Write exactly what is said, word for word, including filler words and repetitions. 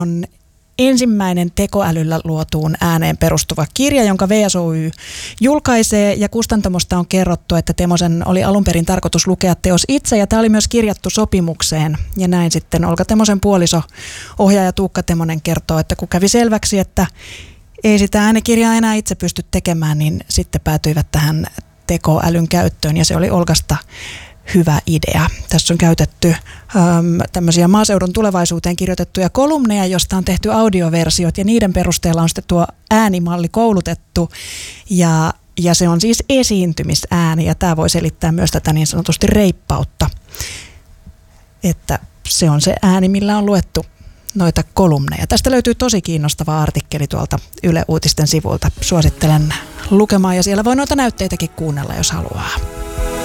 on ensimmäinen tekoälyllä luotuun ääneen perustuva kirja, jonka V S O Y julkaisee, ja kustantamosta on kerrottu, että Temosen oli alun perin tarkoitus lukea teos itse, ja tämä oli myös kirjattu sopimukseen, ja näin sitten Olga Temosen puoliso, ohjaaja Tuukka Temonen, kertoo, että kun kävi selväksi, että ei sitä äänikirjaa enää itse pysty tekemään, niin sitten päätyivät tähän tekoälyn käyttöön, ja se oli Olgasta hyvä idea. Tässä on käytetty äm, tämmöisiä maaseudun tulevaisuuteen kirjoitettuja kolumneja, josta on tehty audioversiot, ja niiden perusteella on sitten tuo äänimalli koulutettu, ja, ja se on siis esiintymisääni, ja tämä voi selittää myös tätä niin sanotusti reippautta, että se on se ääni, millä on luettu noita kolumneja. Tästä löytyy tosi kiinnostava artikkeli tuolta Yle Uutisten sivulta. Suosittelen lukemaan, ja siellä voi noita näytteitäkin kuunnella, jos haluaa.